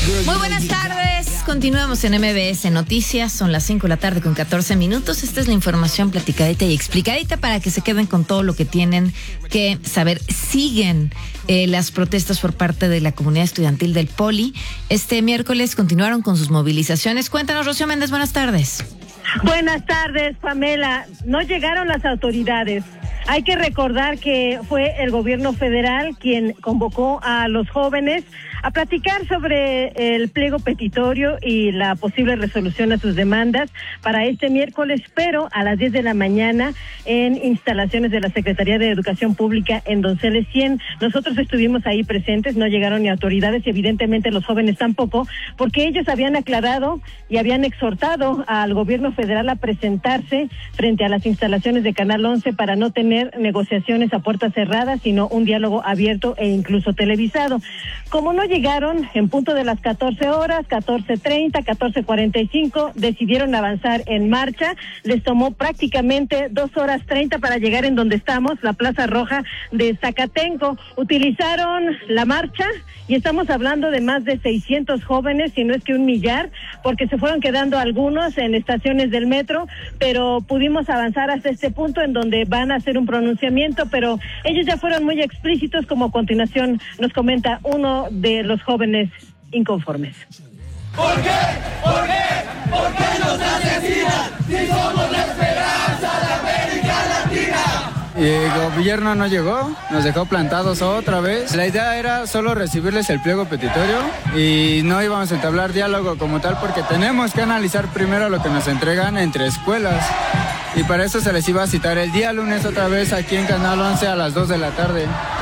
Muy buenas tardes, continuamos en MBS Noticias, son las 5 de la tarde con 14 minutos. Esta es la información platicadita y explicadita para que se queden con todo lo que tienen que saber. Siguen las protestas por parte de la comunidad estudiantil del Poli. Este miércoles continuaron con sus movilizaciones. Cuéntanos, Rocío Méndez, buenas tardes. Buenas tardes, Pamela. No llegaron las autoridades. Hay que recordar que fue el gobierno federal quien convocó a los jóvenes a platicar sobre el pliego petitorio y la posible resolución a sus demandas para este miércoles, pero a las 10 de la mañana en instalaciones de la Secretaría de Educación Pública en Donceles 100. Nosotros estuvimos ahí presentes, no llegaron ni autoridades y evidentemente los jóvenes tampoco, porque ellos habían aclarado y habían exhortado al gobierno federal a presentarse frente a las instalaciones de Canal 11 para no tener negociaciones a puertas cerradas, sino un diálogo abierto e incluso televisado. Como no llegaron, en punto de las 14 horas, 14:30, 14:45, decidieron avanzar en marcha. Les tomó prácticamente 2:30 para llegar en donde estamos, la Plaza Roja de Zacatenco. Utilizaron la marcha y estamos hablando de más de 600 jóvenes, si no es que 1 millar, porque se fueron quedando algunos en estaciones del metro, pero pudimos avanzar hasta este punto en donde van a hacer un pronunciamiento, pero ellos ya fueron muy explícitos, como a continuación nos comenta uno de los jóvenes inconformes. ¿Por qué? ¿Por qué? ¿Por qué nos asesinan si somos la esperanza de América Latina? Y el gobierno no llegó, nos dejó plantados otra vez. La idea era solo recibirles el pliego petitorio y no íbamos a entablar diálogo como tal porque tenemos que analizar primero lo que nos entregan entre escuelas. Y para eso se les iba a citar el día lunes otra vez aquí en Canal 11 a las 2 de la tarde.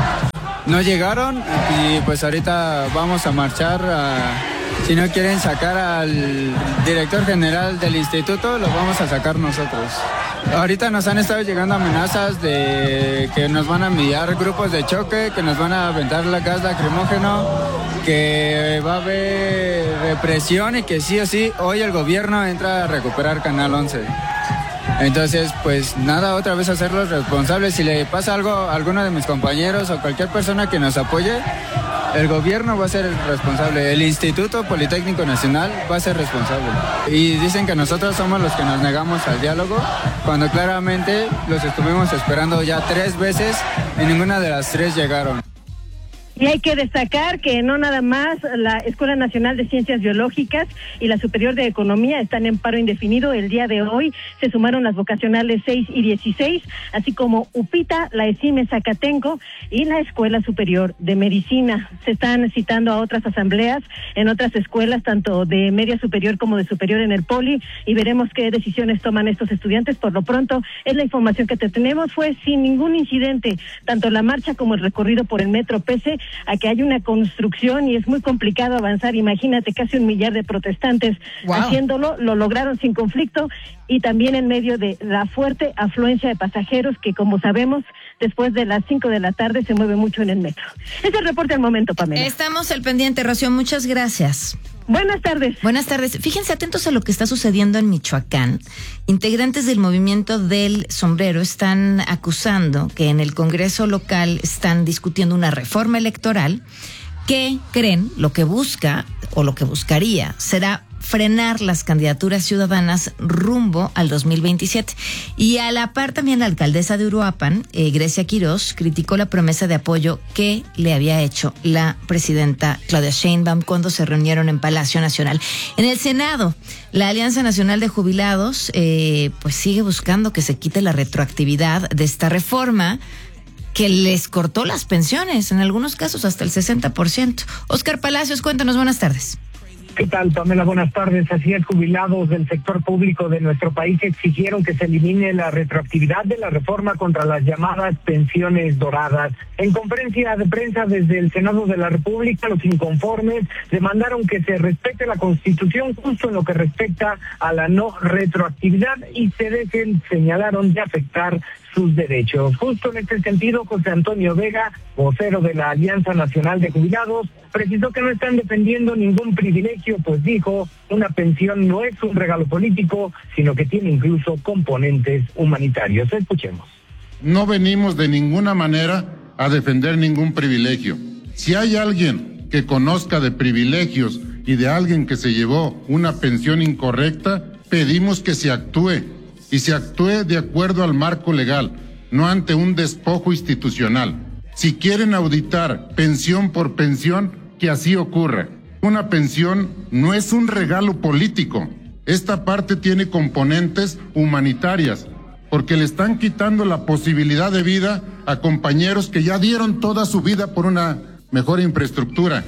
No llegaron y pues ahorita vamos a marchar si no quieren sacar al director general del instituto, lo vamos a sacar nosotros. Ahorita nos han estado llegando amenazas de que nos van a enviar grupos de choque, que nos van a aventar la gas lacrimógeno, que va a haber represión y que sí o sí hoy el gobierno entra a recuperar Canal 11. Entonces, pues nada, otra vez hacerlos responsables. Si le pasa algo a alguno de mis compañeros o cualquier persona que nos apoye, el gobierno va a ser el responsable. El Instituto Politécnico Nacional va a ser responsable. Y dicen que nosotros somos los que nos negamos al diálogo, cuando claramente los estuvimos esperando ya 3 veces y ninguna de las 3 llegaron. Y hay que destacar que no nada más la Escuela Nacional de Ciencias Biológicas y la Superior de Economía están en paro indefinido. El día de hoy se sumaron las vocacionales 6 y 16, así como UPITA, la ESIME Zacatenco y la Escuela Superior de Medicina. Se están citando a otras asambleas en otras escuelas, tanto de media superior como de superior en el Poli, y veremos qué decisiones toman estos estudiantes. Por lo pronto, es la información que te tenemos. Fue sin ningún incidente, tanto la marcha como el recorrido por el metro, pese a que hay una construcción y es muy complicado avanzar. Imagínate, casi 1 millar de protestantes haciéndolo, lo lograron sin conflicto y también en medio de la fuerte afluencia de pasajeros que, como sabemos, después de las 5 de la tarde se mueve mucho en el metro. Es el reporte al momento, Pamela. Estamos al pendiente, Rocío, muchas gracias. Buenas tardes. Buenas tardes. Fíjense atentos a lo que está sucediendo en Michoacán. Integrantes del movimiento del sombrero están acusando que en el Congreso local están discutiendo una reforma electoral que creen lo que busca o lo que buscaría será frenar las candidaturas ciudadanas rumbo al 2027. Y a la par también la alcaldesa de Uruapan, Grecia Quirós, criticó la promesa de apoyo que le había hecho la presidenta Claudia Sheinbaum cuando se reunieron en Palacio Nacional. En el Senado, la Alianza Nacional de Jubilados pues sigue buscando que se quite la retroactividad de esta reforma que les cortó las pensiones, en algunos casos hasta el 60%. Óscar Palacios, cuéntanos, buenas tardes. ¿Qué tal, Pamela? Buenas tardes. Así es, jubilados del sector público de nuestro país exigieron que se elimine la retroactividad de la reforma contra las llamadas pensiones doradas. En conferencia de prensa desde el Senado de la República, los inconformes demandaron que se respete la Constitución justo en lo que respecta a la no retroactividad y se dejen, señalaron, de afectar sus derechos. Justo en este sentido, José Antonio Vega, vocero de la Alianza Nacional de Jubilados, precisó que no están defendiendo ningún privilegio, pues dijo, una pensión no es un regalo político, sino que tiene incluso componentes humanitarios. Escuchemos. No venimos de ninguna manera a defender ningún privilegio. Si hay alguien que conozca de privilegios y de alguien que se llevó una pensión incorrecta, pedimos que se actúe, y se actúe de acuerdo al marco legal, no ante un despojo institucional. Si quieren auditar pensión por pensión, que así ocurra. Una pensión no es un regalo político. Esta parte tiene componentes humanitarias, porque le están quitando la posibilidad de vida a compañeros que ya dieron toda su vida por una mejor infraestructura.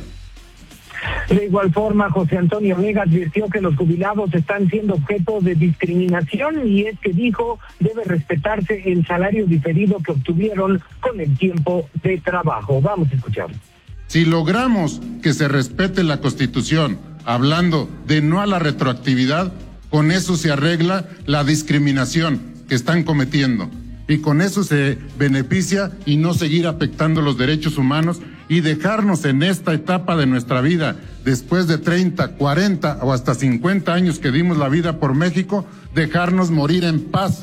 De igual forma, José Antonio Vega advirtió que los jubilados están siendo objeto de discriminación y es que dijo debe respetarse el salario diferido que obtuvieron con el tiempo de trabajo. Vamos a escucharlo. Si logramos que se respete la Constitución, hablando de no a la retroactividad, con eso se arregla la discriminación que están cometiendo. Y con eso se beneficia y no seguir afectando los derechos humanos y dejarnos en esta etapa de nuestra vida, después de 30, 40 o hasta 50 años que dimos la vida por México, dejarnos morir en paz.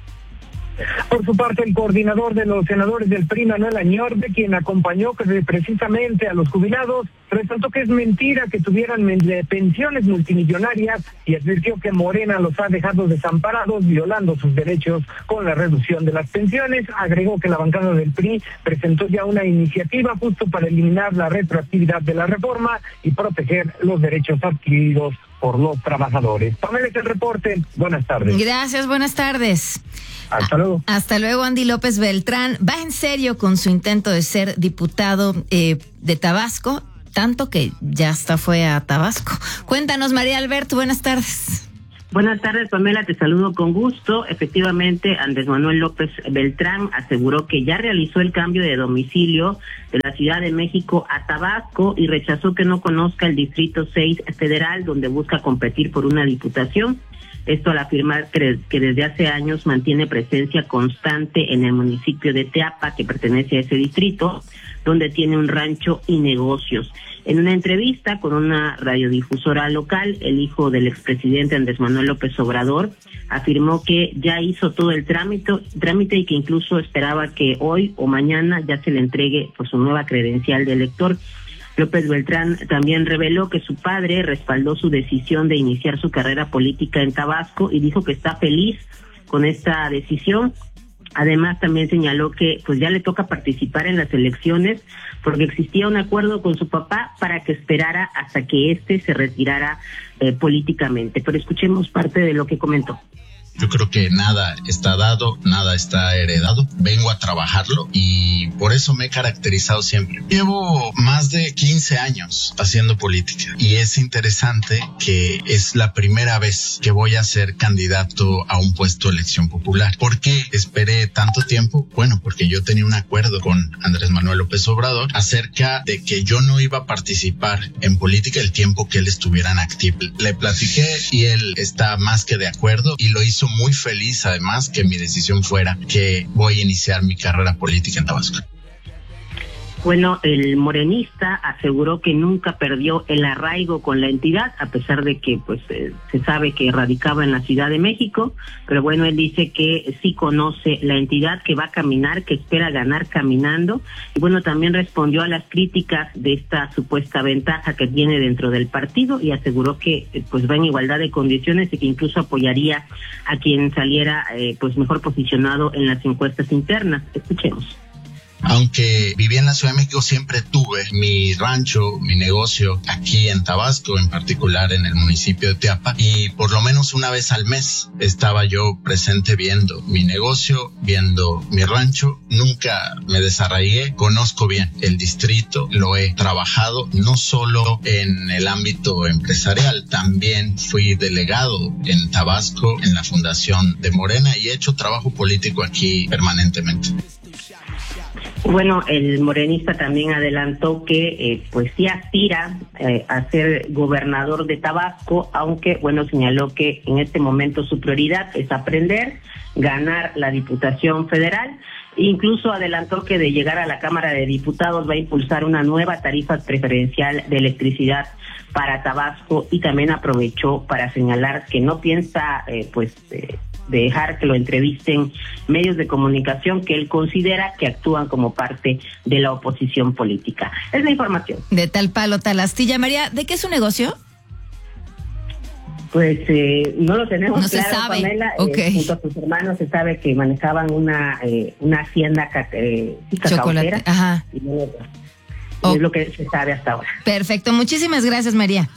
Por su parte, el coordinador de los senadores del PRI, Manuel Añorbe, quien acompañó precisamente a los jubilados, resaltó que es mentira que tuvieran pensiones multimillonarias y advirtió que Morena los ha dejado desamparados, violando sus derechos con la reducción de las pensiones. Agregó que la bancada del PRI presentó ya una iniciativa justo para eliminar la retroactividad de la reforma y proteger los derechos adquiridos por los trabajadores. Pamela, es el reporte. Buenas tardes. Gracias, buenas tardes. Hasta luego. Hasta luego, Andy López Beltrán. Va en serio con su intento de ser diputado de Tabasco, tanto que ya hasta fue a Tabasco. Cuéntanos, María Alberto, buenas tardes. Buenas tardes, Pamela, te saludo con gusto. Efectivamente, Andrés Manuel López Beltrán aseguró que ya realizó el cambio de domicilio de la Ciudad de México a Tabasco y rechazó que no conozca el Distrito 6 Federal, donde busca competir por una diputación. Esto al afirmar que desde hace años mantiene presencia constante en el municipio de Teapa, que pertenece a ese distrito, donde tiene un rancho y negocios. En una entrevista con una radiodifusora local, el hijo del expresidente Andrés Manuel López Obrador afirmó que ya hizo todo el trámite y que incluso esperaba que hoy o mañana ya se le entregue por su nueva credencial de elector. López Beltrán también reveló que su padre respaldó su decisión de iniciar su carrera política en Tabasco y dijo que está feliz con esta decisión. Además, también señaló que pues ya le toca participar en las elecciones porque existía un acuerdo con su papá para que esperara hasta que éste se retirara políticamente. Pero escuchemos parte de lo que comentó. Yo creo que nada está dado, nada está heredado. Vengo a trabajarlo y por eso me he caracterizado siempre. Llevo más de 15 años haciendo política y es interesante que es la primera vez que voy a ser candidato a un puesto de elección popular. ¿Por qué esperé tanto tiempo? Bueno, porque yo tenía un acuerdo con Andrés Manuel López Obrador acerca de que yo no iba a participar en política el tiempo que él estuviera en activo. Le platiqué y él está más que de acuerdo y lo hizo muy feliz, además, que mi decisión fuera que voy a iniciar mi carrera política en Tabasco. Bueno, el morenista aseguró que nunca perdió el arraigo con la entidad, a pesar de que pues se sabe que radicaba en la Ciudad de México, pero bueno, él dice que sí conoce la entidad, que va a caminar, que espera ganar caminando, y bueno, también respondió a las críticas de esta supuesta ventaja que tiene dentro del partido y aseguró que pues va en igualdad de condiciones y que incluso apoyaría a quien saliera pues mejor posicionado en las encuestas internas. Escuchemos. Aunque viví en la Ciudad de México, siempre tuve mi rancho, mi negocio aquí en Tabasco, en particular en el municipio de Teapa, y por lo menos una vez al mes estaba yo presente viendo mi negocio, viendo mi rancho. Nunca me desarraigué, conozco bien el distrito, lo he trabajado no solo en el ámbito empresarial, también fui delegado en Tabasco, en la fundación de Morena, y he hecho trabajo político aquí permanentemente. Bueno, el morenista también adelantó que pues sí aspira a ser gobernador de Tabasco, aunque bueno, señaló que en este momento su prioridad es aprender, ganar la Diputación Federal. Incluso adelantó que de llegar a la Cámara de Diputados va a impulsar una nueva tarifa preferencial de electricidad para Tabasco, y también aprovechó para señalar que no piensa dejar que lo entrevisten medios de comunicación que él considera que actúan como parte de la oposición política. Es la información. De tal palo, tal astilla. María, ¿de qué es su negocio? Pues no lo tenemos no claro, se sabe. Pamela. Okay. Junto a sus hermanos se sabe que manejaban una hacienda chocolate. Ajá. Y es lo que se sabe hasta ahora. Perfecto, muchísimas gracias, María.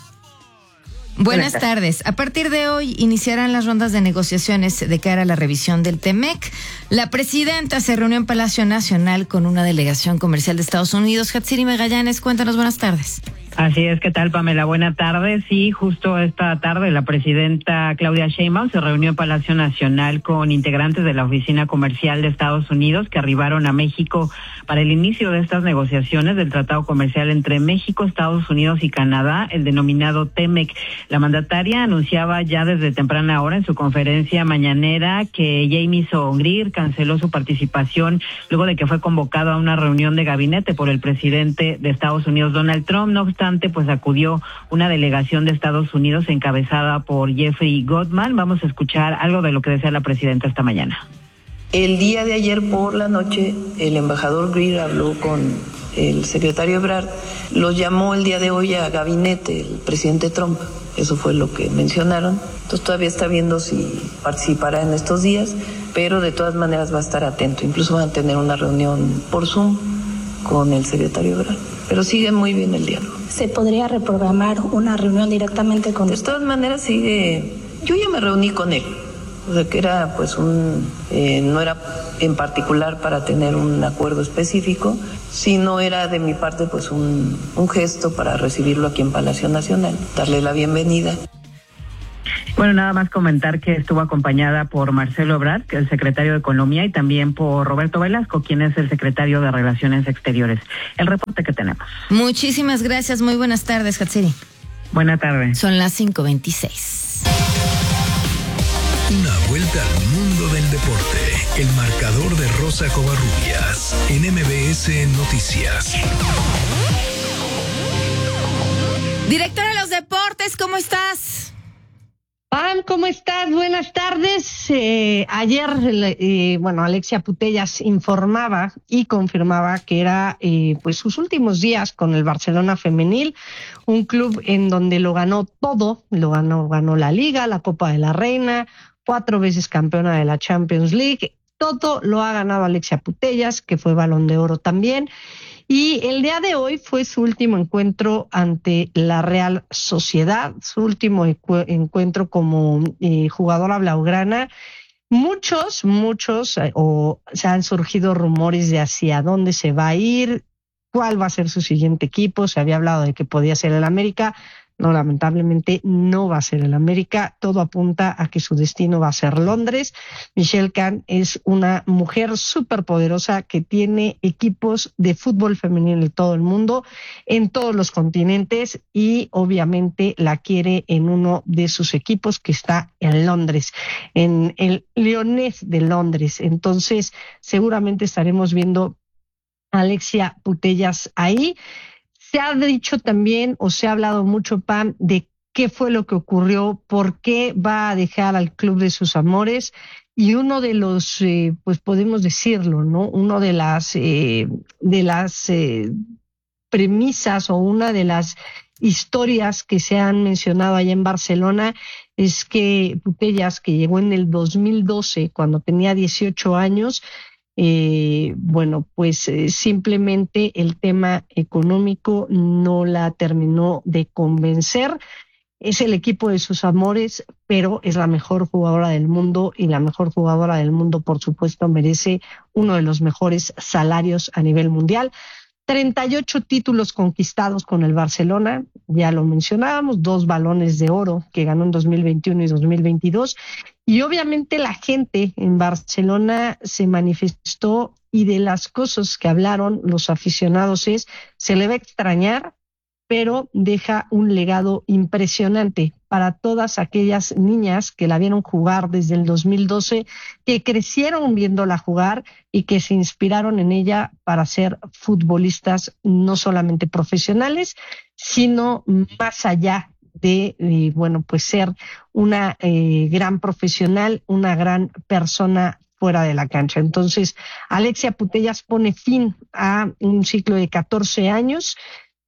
Buenas tardes. A partir de hoy iniciarán las rondas de negociaciones de cara a la revisión del TEMEC. La presidenta se reunió en Palacio Nacional con una delegación comercial de Estados Unidos. Hatsiri Magallanes, cuéntanos, buenas tardes. Así es, ¿qué tal, Pamela? Buenas tardes. Sí, justo esta tarde la presidenta Claudia Sheinbaum se reunió en Palacio Nacional con integrantes de la Oficina Comercial de Estados Unidos que arribaron a México para el inicio de estas negociaciones del Tratado Comercial entre México, Estados Unidos y Canadá, el denominado TEMEC. La mandataria anunciaba ya desde temprana hora en su conferencia mañanera que Jamieson Greer canceló su participación luego de que fue convocado a una reunión de gabinete por el presidente de Estados Unidos, Donald Trump. No obstante, pues acudió una delegación de Estados Unidos encabezada por Jeffrey Goldman. Vamos a escuchar algo de lo que decía la presidenta esta mañana. El día de ayer por la noche, el embajador Greer habló con el secretario Ebrard, los llamó el día de hoy a gabinete el presidente Trump. Eso fue lo que mencionaron. Entonces todavía está viendo si participará en estos días, pero de todas maneras va a estar atento. Incluso van a tener una reunión por Zoom con el secretario Ebrard. Pero sigue muy bien el diálogo. ¿Se podría reprogramar una reunión directamente con usted? De todas maneras sigue. Yo ya me reuní con él. O sea, que era pues no era en particular para tener un acuerdo específico, sino era de mi parte pues un gesto para recibirlo aquí en Palacio Nacional, darle la bienvenida. Bueno, nada más comentar que estuvo acompañada por Marcelo Ebrard, que es el secretario de Economía, y también por Roberto Velasco, quien es el secretario de Relaciones Exteriores. El reporte que tenemos. Muchísimas gracias, muy buenas tardes, Hatsiri. Buenas tardes. Son las 5:26. Una vuelta al mundo del deporte. El marcador de Rosa Covarrubias en MBS Noticias. Directora de los deportes, ¿cómo estás? Pam, ¿cómo estás? Buenas tardes. Ayer, Alexia Putellas informaba y confirmaba que era pues sus últimos días con el Barcelona Femenil, un club en donde lo ganó todo, ganó la Liga, la Copa de la Reina, 4 veces campeona de la Champions League, todo lo ha ganado Alexia Putellas, que fue Balón de Oro también. Y el día de hoy fue su último encuentro ante la Real Sociedad, su último encuentro como jugadora blaugrana. Muchos, se han surgido rumores de hacia dónde se va a ir, cuál va a ser su siguiente equipo. Se había hablado de que podía ser el América. No, lamentablemente no va a ser el América. Todo apunta a que su destino va a ser Londres. Michelle Kahn es una mujer súper poderosa que tiene equipos de fútbol femenino en todo el mundo, en todos los continentes, y obviamente la quiere en uno de sus equipos que está en Londres, en el Leones de Londres. Entonces, seguramente estaremos viendo a Alexia Putellas ahí. Se ha dicho también, o se ha hablado mucho, Pam, de qué fue lo que ocurrió, por qué va a dejar al club de sus amores, y uno de los, pues podemos decirlo, ¿no? Uno de las premisas o una de las historias que se han mencionado allá en Barcelona es que Putellas, que llegó en el 2012, cuando tenía 18 años, simplemente el tema económico no la terminó de convencer. Es el equipo de sus amores, pero es la mejor jugadora del mundo, y la mejor jugadora del mundo, por supuesto, merece uno de los mejores salarios a nivel mundial. 38 títulos conquistados con el Barcelona, ya lo mencionábamos, 2 balones de oro que ganó en 2021 y 2022, y obviamente la gente en Barcelona se manifestó, y de las cosas que hablaron los aficionados es, se le va a extrañar, pero deja un legado impresionante para todas aquellas niñas que la vieron jugar desde el 2012, que crecieron viéndola jugar y que se inspiraron en ella para ser futbolistas no solamente profesionales, sino más allá de ser una gran profesional, una gran persona fuera de la cancha. Entonces, Alexia Putellas pone fin a un ciclo de 14 años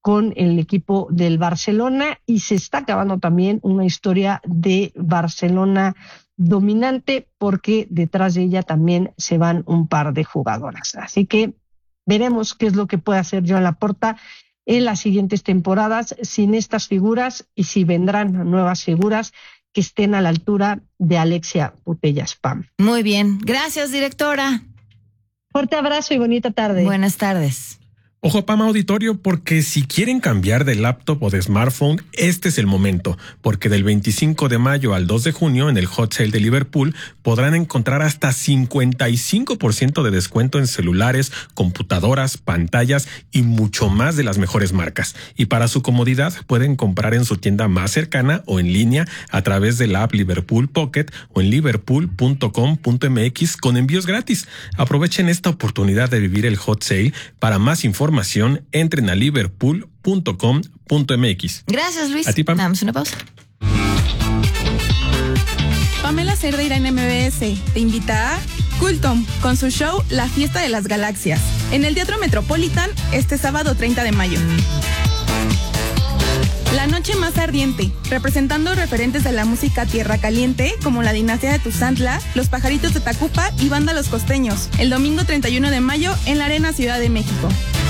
con el equipo del Barcelona, y se está acabando también una historia de Barcelona dominante, porque detrás de ella también se van un par de jugadoras. Así que veremos qué es lo que puede hacer Joan Laporta en las siguientes temporadas sin estas figuras, y si vendrán nuevas figuras que estén a la altura de Alexia Putellas Pam. Muy bien. Gracias, directora. Fuerte abrazo y bonita tarde. Buenas tardes. Ojo, Pam auditorio, porque si quieren cambiar de laptop o de smartphone, este es el momento, porque del 25 de mayo al 2 de junio en el Hot Sale de Liverpool podrán encontrar hasta 55% de descuento en celulares, computadoras, pantallas y mucho más de las mejores marcas. Y para su comodidad pueden comprar en su tienda más cercana o en línea a través de la app Liverpool Pocket o en liverpool.com.mx con envíos gratis. Aprovechen esta oportunidad de vivir el Hot Sale. Para más información, entren a liverpool.com.mx. Gracias, Luis. A ti, Pam. Damos una pausa. Pamela Cerdeira en MBS te invita a Cultom con su show La Fiesta de las Galaxias en el Teatro Metropolitan este sábado 30 de mayo. La noche más ardiente, representando referentes de la música tierra caliente como la dinastía de Tuzantla, Los Pajaritos de Tacupa y Banda Los Costeños, el domingo 31 de mayo en la Arena Ciudad de México.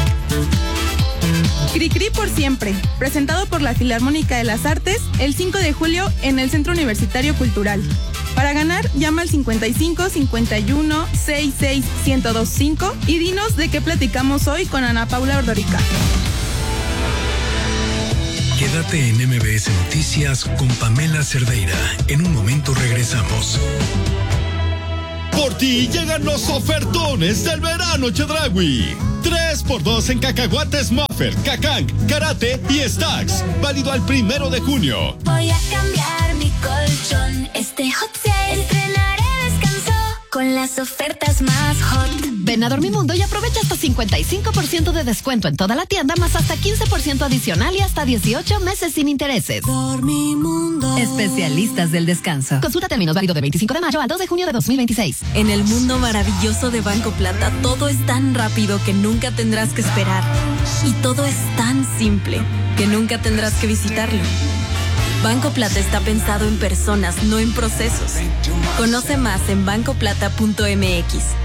Cricri por siempre, presentado por la Filarmónica de las Artes el 5 de julio en el Centro Universitario Cultural. Para ganar, llama al 55 51 66 1025 y dinos de qué platicamos hoy con Ana Paula Ordorica. Quédate en MBS Noticias con Pamela Cerdeira. En un momento regresamos. Por ti llegan los ofertones del verano Chedraui. 3x2 en cacahuates Muffet, Cacang, Karate y Stacks. Válido al 1 de junio. Voy a cambiar mi colchón. Este hot sale estrenaré descanso con las ofertas más hot. Ven a Dormimundo y aprovecha hasta 55% de descuento en toda la tienda, más hasta 15% adicional y hasta 18 meses sin intereses. Dormimundo. Especialistas del descanso. Consulta términos, válido de 25 de mayo al 2 de junio de 2026. En el mundo maravilloso de Banco Plata, todo es tan rápido que nunca tendrás que esperar. Y todo es tan simple que nunca tendrás que visitarlo. Banco Plata está pensado en personas, no en procesos. Conoce más en bancoplata.mx.